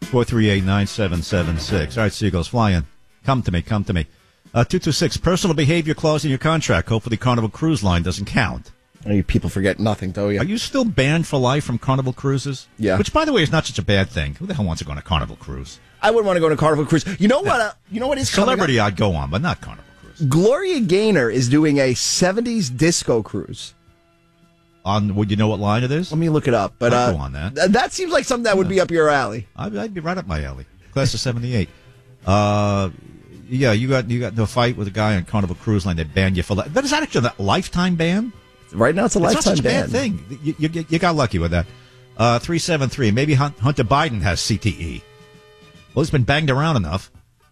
438-9776. All right, Seagulls, fly in. Come to me. 226, personal behavior clause in your contract. Hopefully Carnival Cruise Line doesn't count. You people forget nothing, don't you? Are you still banned for life from Carnival Cruises? Yeah. Which, by the way, is not such a bad thing. Who the hell wants to go on a Carnival Cruise? I wouldn't want to go on a Carnival Cruise. You know what? You know what is Celebrity I'd go on, but not Carnival Cruise. Gloria Gaynor is doing a 70s disco cruise. Would you know what line it is? Let me look it up. But I'd go on that. That seems like something that would be up your alley. I'd be right up my alley. Class of 78. Yeah, you got into a fight with a guy on Carnival Cruise Line that banned you for life. But is that actually a lifetime ban? Right now, it's a lifetime not such ban. A bad thing. You got lucky with that. 373. Maybe Hunter Biden has CTE. Well, he's been banged around enough.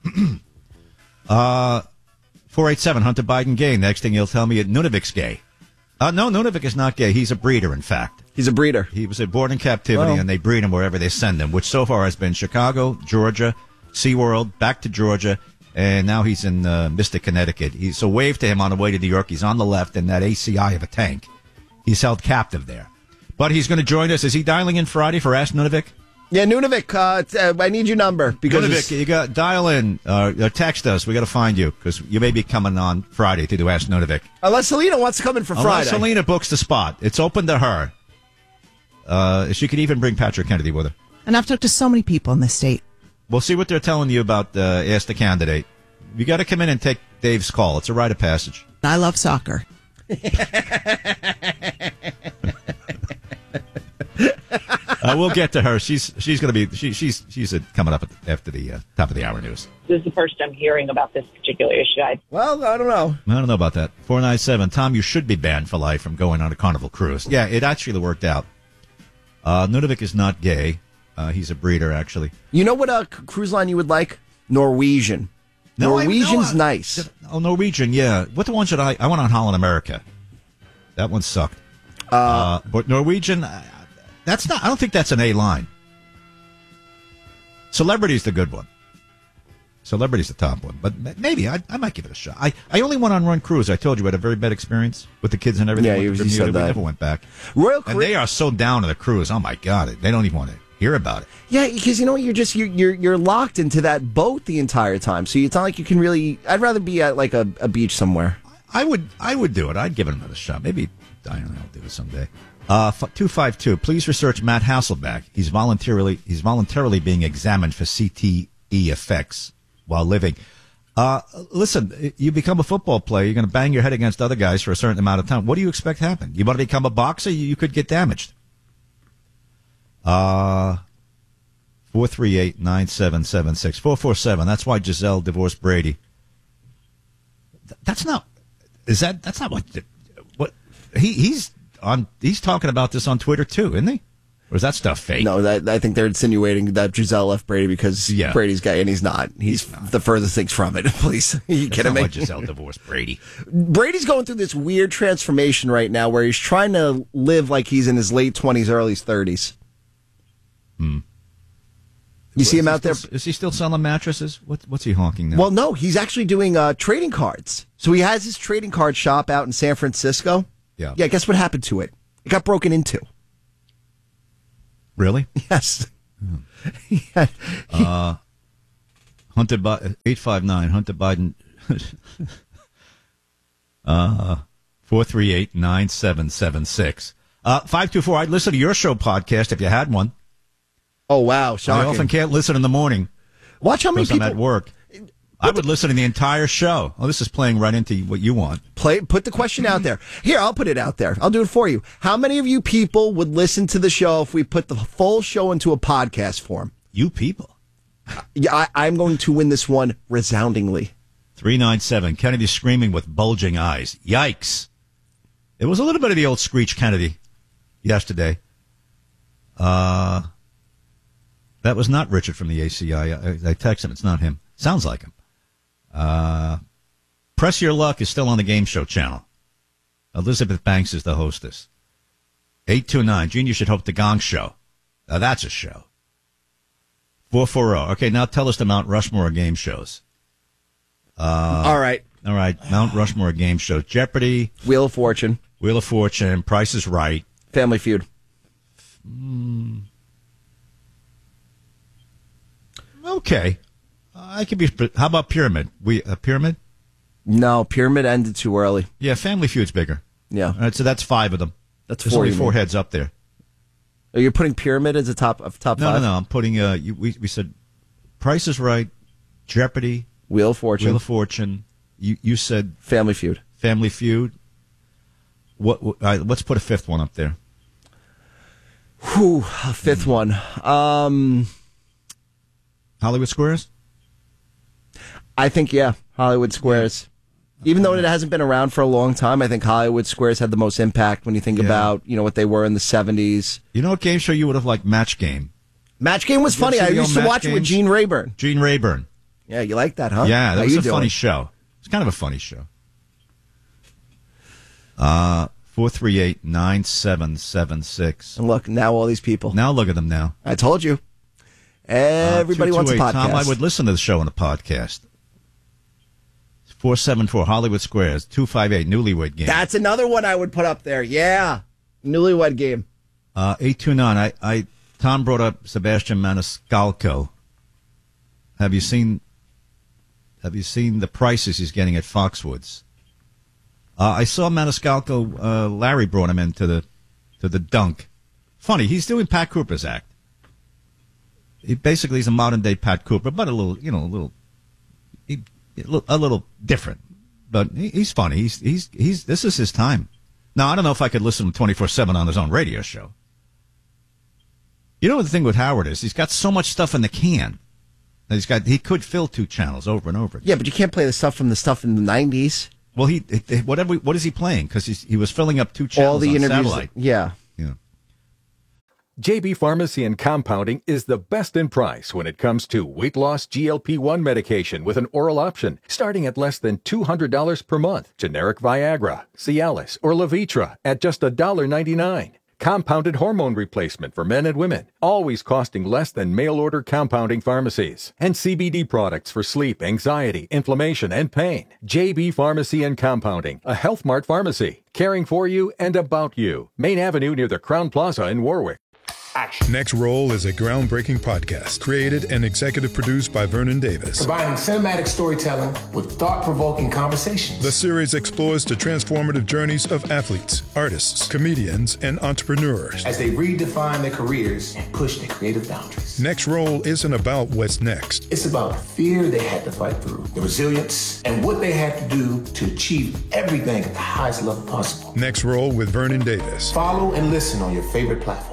487. Hunter Biden gay. Next thing he'll tell me Nunavut's gay. No, Nunavut is not gay. He's a breeder, in fact. He's a breeder. He was born in captivity, and they breed him wherever they send him, which so far has been Chicago, Georgia, SeaWorld, back to Georgia, and now he's in Mystic, Connecticut. So wave to him on the way to New York. He's on the left in that ACI of a tank. He's held captive there. But he's going to join us. Is he dialing in Friday for Ask Nunavut? Yeah, Nunavut, I need your number. Nunavut, you got dial in, text us. We got to find you because you may be coming on Friday to do Ask Nunavut. Unless Selena wants to come in for Friday. Unless Selena books the spot. It's open to her. She could even bring Patrick Kennedy with her. And I've talked to so many people in this state. We'll see what they're telling you about Ask the Candidate. You got to come in and take Dave's call. It's a rite of passage. I love soccer. We'll get to her. She's going to be she's coming up after the top of the hour news. This is the first I'm hearing about this particular issue. I don't know. I don't know about that. 497. Tom, you should be banned for life from going on a Carnival Cruise. Yeah, it actually worked out. Nunavut is not gay. He's a breeder, actually. You know what cruise line you would like? Norwegian. Norwegian's nice. Oh, Norwegian, yeah. What the one should I went on Holland America. That one sucked. But Norwegian, that's not. I don't think that's an A line. Celebrity's the good one. Celebrity's the top one. But maybe I might give it a shot. I only went on one cruise. I told you I had a very bad experience with the kids and everything. Yeah, you said that. We never went back. Royal and they are so down to the cruise. Oh my God, they don't even want to hear about it. Yeah, because you're locked into that boat the entire time. So it's not like you can really. I'd rather be at like a beach somewhere. I would do it. I'd give it another shot. Maybe Diana will do it someday. 252. Please research Matt Hasselbeck. He's voluntarily being examined for CTE effects while living. Listen, you become a football player. You're going to bang your head against other guys for a certain amount of time. What do you expect to happen? You want to become a boxer? You could get damaged. 438-9776. 447. That's why Giselle divorced Brady. That's not what he's talking about this on Twitter too, isn't he? Or is that stuff fake? No, I think they're insinuating that Giselle left Brady because Brady's gay, and he's not. He's not. The furthest things from it. Please, are you kidding me? Why Giselle divorced Brady. Brady's going through this weird transformation right now, where he's trying to live like he's in his late 20s, early 30s. You see him out there? Is he still selling mattresses? What's he honking now? Well, no, he's actually doing trading cards. So he has his trading card shop out in San Francisco. Yeah. Yeah, guess what happened to it? It got broken into. Really? Yes. Hunter Biden, 859, Hunter Biden, 438-9776. 524, I'd listen to your show podcast if you had one. Oh, wow. Shocking. I often can't listen in the morning. Watch how many people... I'm at work. I would listen to the entire show. Oh, this is playing right into what you want. Put the question out there. Here, I'll put it out there. I'll do it for you. How many of you people would listen to the show if we put the full show into a podcast form? You people. Yeah, I'm going to win this one resoundingly. 397. Kennedy screaming with bulging eyes. Yikes. It was a little bit of the old Screech Kennedy yesterday. That was not Richard from the ACI. I text him. It's not him. Sounds like him. Press Your Luck is still on the game show channel. Elizabeth Banks is the hostess. 829. Junior should hope the Gong Show. Now that's a show. 440. Okay, now tell us the Mount Rushmore game shows. All right. Mount Rushmore game shows. Jeopardy. Wheel of Fortune. Price is Right. Family Feud. Okay. I could be. How about Pyramid? Pyramid? No, Pyramid ended too early. Yeah, Family Feud's bigger. Yeah. All right, so that's 5 of them. That's There's 4. only 4 heads up there. Are you putting Pyramid as a top 5? No. I'm putting. We said Price is Right, Jeopardy, Wheel of Fortune. Wheel of Fortune. You said Family Feud. Family Feud. Let's put a 5th one up there. Whew, a 5th one. Hollywood Squares? I think, Hollywood Squares. Even though it hasn't been around for a long time, I think Hollywood Squares had the most impact when you think about, what they were in the 70s. You know what game show you would have liked? Match Game. Match Game was funny. I used to watch it with Gene Rayburn. Gene Rayburn. Yeah, you like that, huh? Yeah, that was a funny show. It's kind of a funny show. 438-9776. And look, now all these people. Now look at them now. I told you. Everybody wants a podcast. Tom, I would listen to the show on a podcast. 474 Hollywood Squares, 258 Newlywed Game. That's another one I would put up there. Yeah. Newlywed Game. 829. Tom brought up Sebastian Maniscalco. Have you seen the prices he's getting at Foxwoods? I saw Maniscalco. Larry brought him into the dunk. Funny, he's doing Pat Cooper's act. He's a modern day Pat Cooper, but a little different. But he's funny. He's this is his time. Now I don't know if I could listen to him 24/7 on his own radio show. You know what the thing with Howard is? He's got so much stuff in the can. He could fill 2 channels over and over again. Yeah, but you can't play the stuff from the stuff in the 90s. Well, what is he playing? Because he was filling up 2 channels all the on interviews. satellite. Yeah. JB Pharmacy and Compounding is the best in price when it comes to weight loss GLP-1 medication with an oral option, starting at less than $200 per month. Generic Viagra, Cialis, or Levitra at just $1.99. Compounded hormone replacement for men and women, always costing less than mail-order compounding pharmacies. And CBD products for sleep, anxiety, inflammation, and pain. JB Pharmacy and Compounding, a Health Mart pharmacy, caring for you and about you. Main Avenue near the Crown Plaza in Warwick. Action. Next Roll is a groundbreaking podcast created and executive produced by Vernon Davis. Combining cinematic storytelling with thought-provoking conversations. The series explores the transformative journeys of athletes, artists, comedians, and entrepreneurs as they redefine their careers and push their creative boundaries. Next Roll isn't about what's next. It's about the fear they had to fight through, the resilience, and what they had to do to achieve everything at the highest level possible. Next Roll with Vernon Davis. Follow and listen on your favorite platform.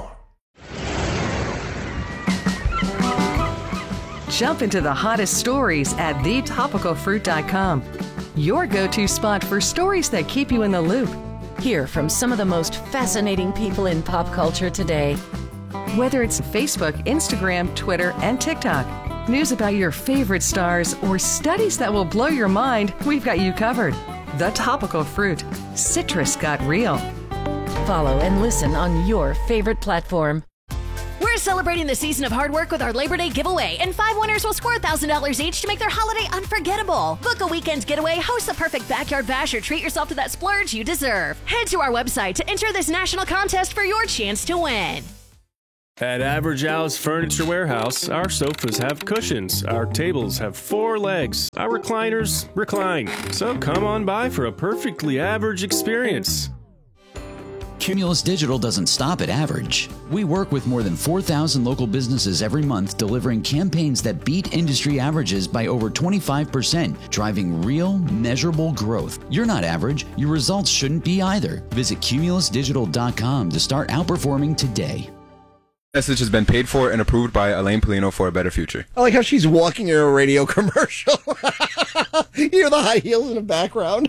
Jump into the hottest stories at thetopicalfruit.com. Your go-to spot for stories that keep you in the loop. Hear from some of the most fascinating people in pop culture today. Whether it's Facebook, Instagram, Twitter, and TikTok, news about your favorite stars, or studies that will blow your mind, we've got you covered. The Topical Fruit. Citrus got real. Follow and listen on your favorite platform. We're celebrating the season of hard work with our Labor Day giveaway, and 5 winners will score $1,000 each to make their holiday unforgettable. Book a weekend getaway, host the perfect backyard bash, or treat yourself to that splurge you deserve. Head to our website to enter this national contest for your chance to win. At Average Al's Furniture Warehouse, our sofas have cushions, our tables have 4 legs, our recliners recline. So come on by for a perfectly average experience. Cumulus Digital doesn't stop at average. We work with more than 4,000 local businesses every month, delivering campaigns that beat industry averages by over 25%, driving real, measurable growth. You're not average. Your results shouldn't be either. Visit cumulusdigital.com to start outperforming today. Message has been paid for and approved by Elaine Polino for a better future. I like how she's walking in a radio commercial. You hear the high heels in the background.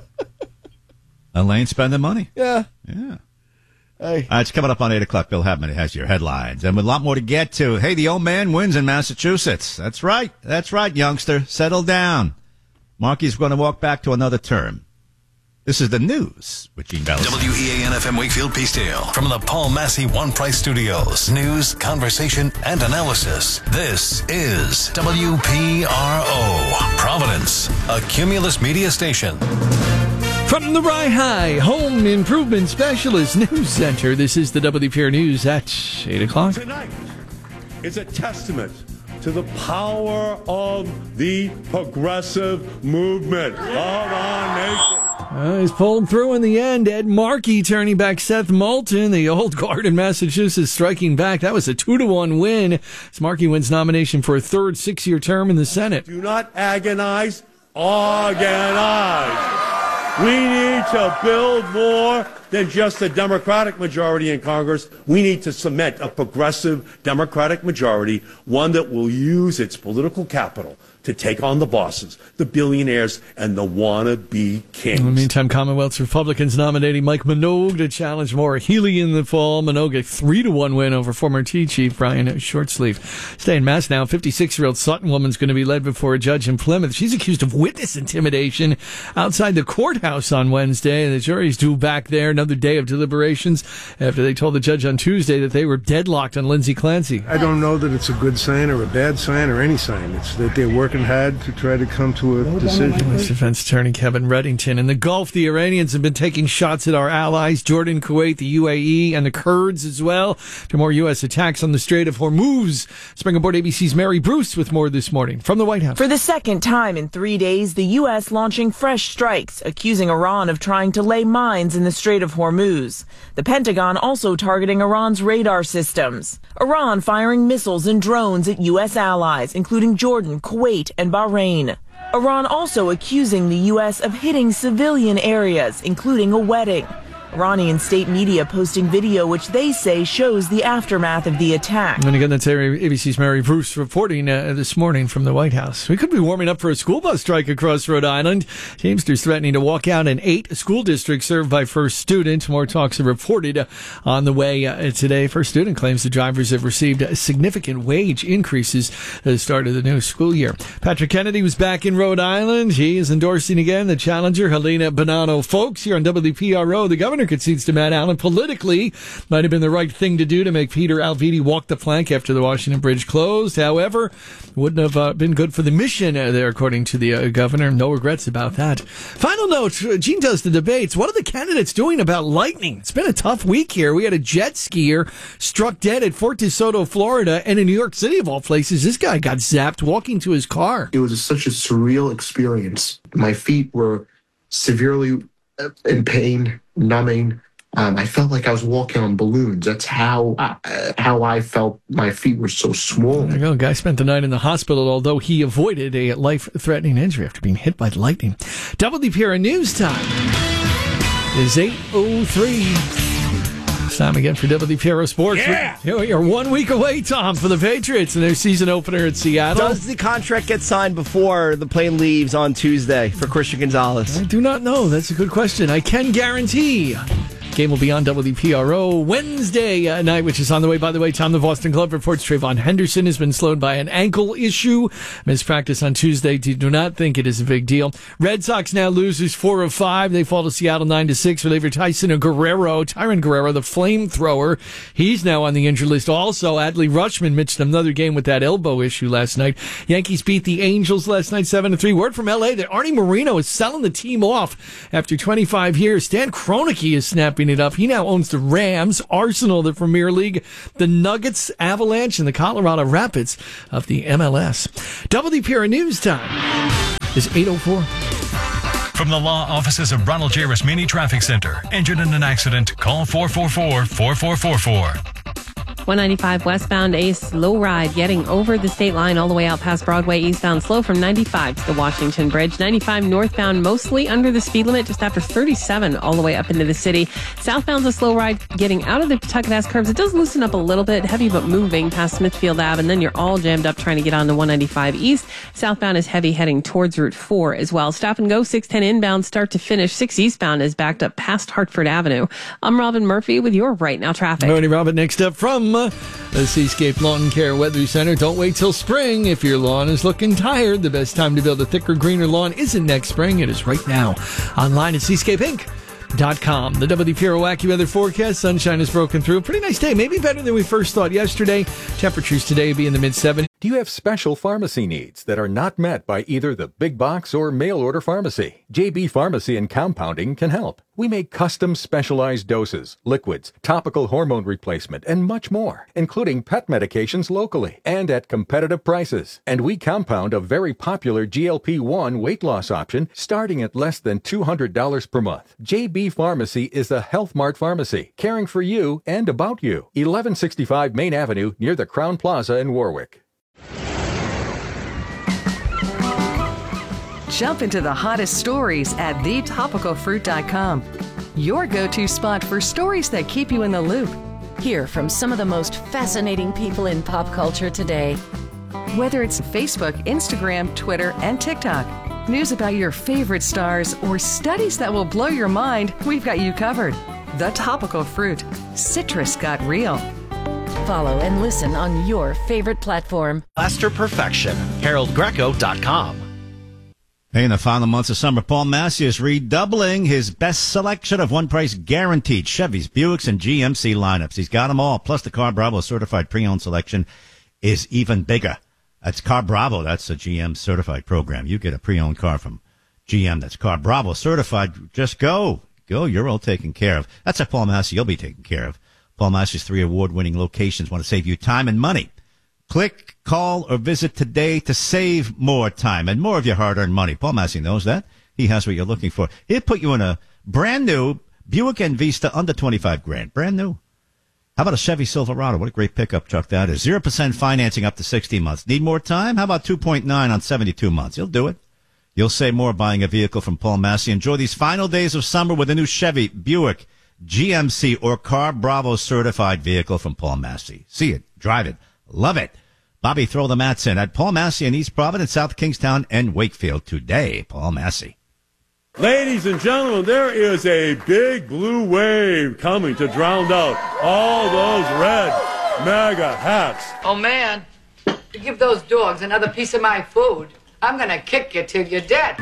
Elaine spending money. Yeah. Hey. It's coming up on 8 o'clock. Bill Habman has your headlines. And with a lot more to get to. Hey, the old man wins in Massachusetts. That's right. That's right, youngster. Settle down. Markey's going to walk back to another term. This is the news with Gene Bellis. WEAN-FM Wakefield Peacedale from the Paul Massey One Price Studios. News, conversation, and analysis. This is WPRO, Providence, a Cumulus media station. From the Rye High Home Improvement Specialist News Center, this is the WPR News at 8 o'clock. Tonight is a testament to the power of the progressive movement of our nation. He's pulled through in the end. Ed Markey turning back Seth Moulton, the old guard in Massachusetts, striking back. That was a 2-1 win. As Markey wins nomination for a third 6-year term in the Senate. Do not agonize, organize. We need to build more than just a Democratic majority in Congress. We need to cement a progressive Democratic majority, one that will use its political capital to take on the bosses, the billionaires, and the wannabe kings. In the meantime, Commonwealth's Republicans nominating Mike Minogue to challenge Maura Healey in the fall. Minogue a 3-1 win over former Tea Chief Brian Shortsleeve. Stay in Mass now. 56-year-old Sutton woman's going to be led before a judge in Plymouth. She's accused of witness intimidation outside the courthouse on Wednesday. The jury's due back there. Another day of deliberations after they told the judge on Tuesday that they were deadlocked on Lindsay Clancy. I don't know that it's a good sign or a bad sign or any sign. It's that they're working hard to try to come to a decision. Defense attorney Kevin Reddington. In the Gulf, the Iranians have been taking shots at our allies, Jordan, Kuwait, the UAE, and the Kurds as well. To more U.S. attacks on the Strait of Hormuz. Spring aboard ABC's Mary Bruce with more this morning from the White House. For the second time in 3 days, the U.S. launching fresh strikes, accusing Iran of trying to lay mines in the Strait of Hormuz. The Pentagon also targeting Iran's radar systems. Iran firing missiles and drones at U.S. allies, including Jordan, Kuwait, and Bahrain. Iran also accusing the U.S. of hitting civilian areas, including a wedding. Iranian state media posting video which they say shows the aftermath of the attack. And again, that's ABC's Mary Bruce reporting this morning from the White House. We could be warming up for a school bus strike across Rhode Island. Teamsters threatening to walk out in 8 school districts served by First Student. More talks are reported on the way today. First Student claims the drivers have received significant wage increases at the start of the new school year. Patrick Kennedy was back in Rhode Island. He is endorsing again the challenger, Helena Bonanno Folks, here on WPRO. The governor concedes to Matt Allen politically might have been the right thing to do to make Peter Alviti walk the plank after the Washington Bridge closed. However, wouldn't have been good for the mission there, according to the governor. No regrets about that. Final note, Gene does the debates. What are the candidates doing about lightning? It's been a tough week here. We had a jet skier struck dead at Fort DeSoto, Florida, and in New York City, of all places, this guy got zapped walking to his car. It was such a surreal experience. My feet were severely in pain, numbing. I felt like I was walking on balloons. That's how I felt. My feet were so swollen. There you go. Guy spent the night in the hospital, although he avoided a life-threatening injury after being hit by lightning. WPRO News Time is 8:03. It's time again for WPRO Sports. Yeah! We are 1 week away, Tom, for the Patriots and their season opener at Seattle. Does the contract get signed before the plane leaves on Tuesday for Christian Gonzalez? I do not know. That's a good question. I can guarantee game will be on WPRO Wednesday night, which is on the way. By the way, Tom, the Boston Globe reports Trayvon Henderson has been slowed by an ankle issue. Missed practice on Tuesday. Do not think it is a big deal. Red Sox now loses 4 of 5. They fall to Seattle 9-6. Reliever Tyron Guerrero, the flamethrower. He's now on the injured list. Also, Adley Rutschman missed another game with that elbow issue last night. Yankees beat the Angels last night 7-3. Word from LA that Arnie Moreno is selling the team off after 25 years. Stan Kroenke is snapping it up. He now owns the Rams, Arsenal, the Premier League, the Nuggets, Avalanche, and the Colorado Rapids of the MLS. WPRO News Time is 8:04. From the law offices of Ronald J. Rasmini Traffic Center. Injured in an accident? Call 444-4444. 195 westbound, a slow ride getting over the state line all the way out past Broadway, eastbound slow from 95 to the Washington Bridge. 95 northbound, mostly under the speed limit, just after 37 all the way up into the city. Southbound's a slow ride getting out of the Pawtucket curves. It does looson up a little bit, heavy but moving past Smithfield Ave, and then you're all jammed up trying to get on to 195 east. Southbound is heavy heading towards Route 4 as well. Stop and go 610 inbound start to finish. 6 eastbound is backed up past Hartford Avenue. I'm Robin Murphy with your Right Now traffic. Alrighty, Robin, next up from the Seascape Lawn Care Weather Center. Don't wait till spring. If your lawn is looking tired, the best time to build a thicker, greener lawn isn't next spring. It is right now. Online at seascapeinc.com. The WPRO AccuWeather forecast. Sunshine has broken through. A pretty nice day. Maybe better than we first thought yesterday. Temperatures today will be in the mid-70s. Do you have special pharmacy needs that are not met by either the big box or mail order pharmacy? JB Pharmacy and Compounding can help. We make custom specialized doses, liquids, topical hormone replacement, and much more, including pet medications locally and at competitive prices. And we compound a very popular GLP-1 weight loss option starting at less than $200 per month. JB Pharmacy is a Health Mart pharmacy, caring for you and about you. 1165 Main Avenue near the Crown Plaza in Warwick. Jump into the hottest stories at thetopicalfruit.com. Your go-to spot for stories that keep you in the loop. Hear from some of the most fascinating people in pop culture today. Whether it's Facebook, Instagram, Twitter, and TikTok, news about your favorite stars, or studies that will blow your mind, we've got you covered. The Topical Fruit. Citrus got real. Follow and listen on your favorite platform. Plaster Perfection. HaroldGreco.com. Hey, in the final months of summer, Paul Massey is redoubling his best selection of one-price guaranteed Chevys, Buicks, and GMC lineups. He's got them all. Plus, the Car Bravo certified pre-owned selection is even bigger. That's Car Bravo. That's a GM certified program. You get a pre-owned car from GM that's Car Bravo certified. Just go. Go. You're all taken care of. That's at Paul Massey. You'll be taken care of. Paul Massey's 3 award-winning locations want to save you time and money. Click, call, or visit today to save more time and more of your hard-earned money. Paul Massey knows that. He has what you're looking for. He'll put you in a brand-new Buick and Vista under $25,000. Brand new. How about a Chevy Silverado? What a great pickup truck that is. 0% financing up to 60 months. Need more time? How about 2.9 on 72 months? He'll do it. You'll save more buying a vehicle from Paul Massey. Enjoy these final days of summer with a new Chevy, Buick, GMC, or Car Bravo certified vehicle from Paul Massey. See it, drive it, love it. Bobby, throw the mats in at Paul Massey in East Providence, South Kingstown, and Wakefield today. Paul Massey. Ladies and gentlemen, there is a big blue wave coming to drown out all those red MAGA hats. Oh, man, you give those dogs another piece of my food, I'm going to kick you till you're dead.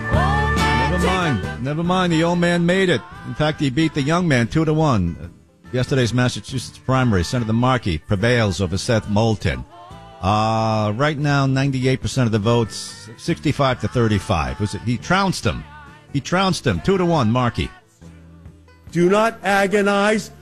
Never mind. The old man made it. In fact, he beat the young man 2-1. Yesterday's Massachusetts primary, Senator Markey prevails over Seth Moulton. Right now, 98% of the votes, 65-35. He trounced him. 2-1, Markey. Do not agonize,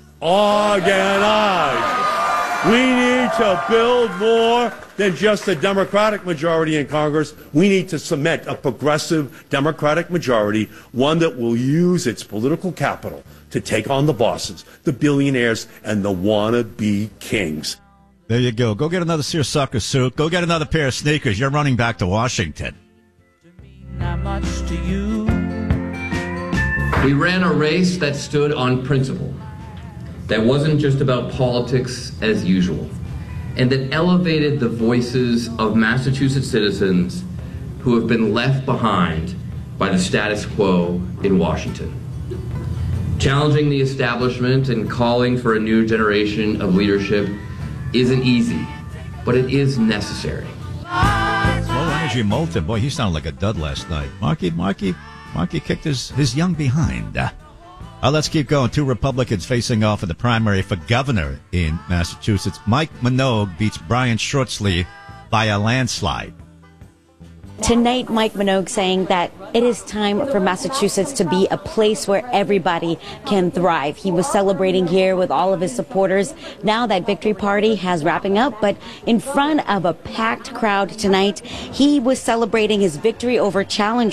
organize. We need to build more than just a Democratic majority in Congress. We need to cement a progressive Democratic majority, one that will use its political capital to take on the bosses, the billionaires, and the wannabe kings. There you go. Go get another seersucker suit. Go get another pair of sneakers. You're running back to Washington. Not much to you. We ran a race that stood on principle, that wasn't just about politics as usual, and that elevated the voices of Massachusetts citizens who have been left behind by the status quo in Washington. Challenging the establishment and calling for a new generation of leadership isn't easy, but it is necessary. Low energy Moulton. Boy, he sounded like a dud last night. Markey kicked his young behind. Let's keep going. 2 Republicans facing off in the primary for governor in Massachusetts. Mike Minogue beats Brian Shortsleeve by a landslide. Tonight, Mike Minogue saying that it is time for Massachusetts to be a place where everybody can thrive. He was celebrating here with all of his supporters. Now that victory party has wrapping up, but in front of a packed crowd tonight, he was celebrating his victory over challenger